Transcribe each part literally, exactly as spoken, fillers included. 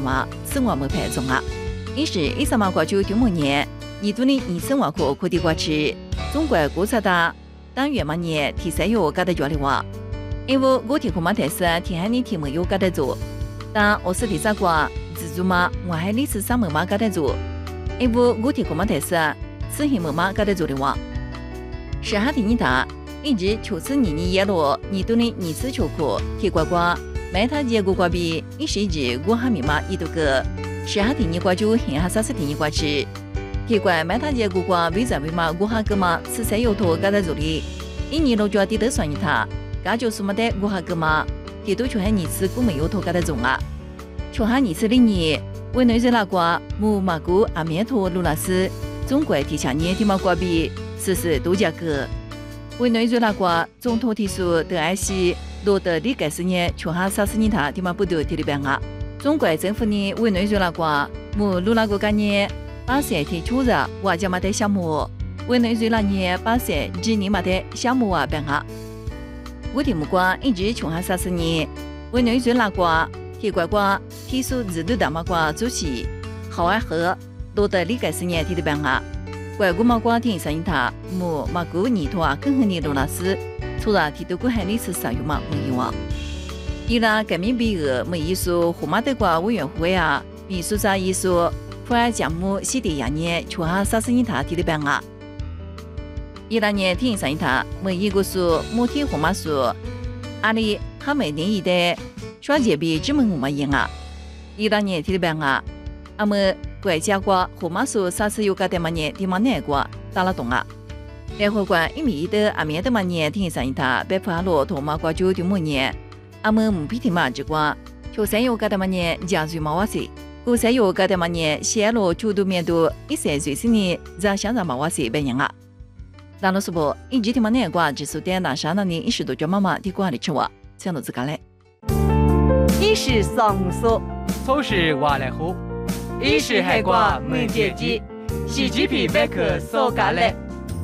话，生活没排中啊。一是一三马挂就丢么年，年度的年生活可可地挂吃，中国观察到当月嘛年提三月搞得叫的话，因为我提恐马台是天海的题目有搞得做，但我是第三个自助嘛，我还历史上门嘛搞得做，因为我提恐马台是此行门嘛搞得做的话，是哈第二大。一直求此年年耶罗，年度的年次求课，提呱呱，买他结果挂比，一是一直我哈密码一度个，是哈第二挂就现哈啥是第二挂吃，提呱买他结果挂为啥为嘛我哈个嘛，此三有头搞得做的，一年路就要低头算一他，噶就是没得我哈个嘛，提都求哈年次我没有头搞得中啊，求哈年次的年，为内在那挂木马古阿面头卢拉斯，中国提下年提嘛挂比，事事都价格。委内瑞拉国总统提出德埃西罗德里盖斯年求哈杀死你他地方不得提的办啊。中国政府呢委内瑞拉国目卢拉国干年把身体出热瓦加马的项目，委内瑞拉年把身几年马的项目啊办啊。我题目国一直求哈杀死你，委内瑞拉国提国国提出日度大马国主席豪尔赫罗德里盖斯年提的办啊。外国马光听上一塔木马古尼托啊，更很尼罗拉斯，除了提到过海历史上有嘛没有啊？伊拉革命比俄没艺术胡马德国委员会啊，秘书长艺术普尔加姆西迪亚年却哈杀死一塔提的办啊。伊拉年听上一塔没一个数母体胡马数，阿里哈没定义的双节比只门胡马赢啊。伊拉年提的办啊，阿么。外加国和马苏啥次有个的嘛年地方难过打了动啊！联合国一米的阿面的嘛年听上一塔北普阿罗托马国九的么年，阿们目批的嘛之光，秋山有个的嘛年加入马瓦塞，古山有个的嘛年西罗九度面度一三岁时呢，在乡上马瓦塞扮演啊！大老师不，一直的嘛难过只是点那啥那年一十多叫妈妈的过来吃哇，这样子干嘞。 一是上说， 都是瓦来喝。一是海瓜门姐姐，洗鸡皮百科搜嘎嘞。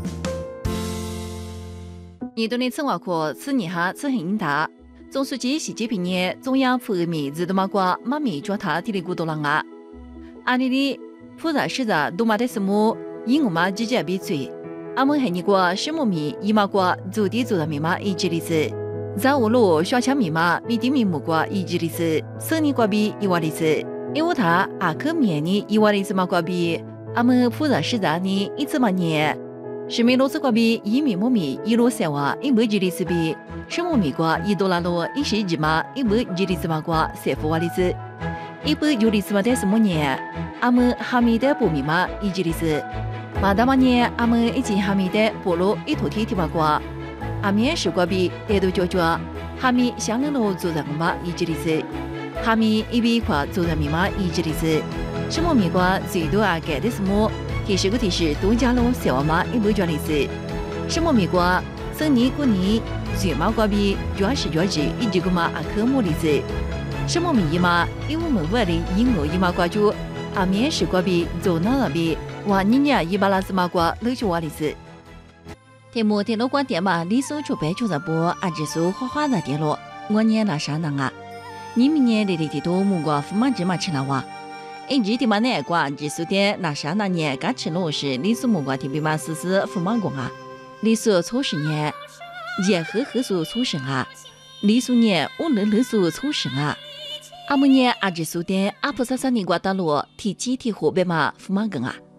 年度的生活课此年哈此很大，总书记习近平年中央副人民日都马国马米叫他提的古多郎啊，阿里的普查市长多马的什么因我们直接比嘴，阿们还你国什么米伊马国走的走的密码一直的是，在我路小强密码米的密码国一直的是，生年国比一万的是。因为他阿克面呢，伊瓦的是马国比，阿们普查市长呢一直嘛年，是米罗斯国比一米木米一罗三瓦一百几的是比，什么米国一多拉罗一十几嘛一百几的是马国三伏瓦的是，一百九的是嘛的什么年，阿们哈密的布米嘛一直的是，马达嘛年阿们一起哈密的菠萝一头天的马国，阿面是国比带头叫叫，哈密香冷罗做人嘛一直的是。哈密一笔一块做人密码一直的是，什么密码最多啊改的什么？提示个提示多加了三万码一百角的是，什么密码生年过年最码挂比主要是主是一直个嘛阿科目的是，什么密码因为门外的银额一码挂住阿面是挂比做那那比哇你俩一巴拉斯码挂六十瓦的是。题目电脑光电嘛，李叔出白出直播阿只数花花的电脑，我念那啥能啊？你明年的的多木瓜富马芝麻吃了哇？一直的嘛那瓜只数点那啥那年刚吃了是李叔木瓜提比嘛试试富马工啊？李叔初十年，也和和叔初生啊？李叔年我乐乐叔初生啊？阿姆年阿只数点阿婆萨萨尼瓜大罗提起提后边嘛富马工啊？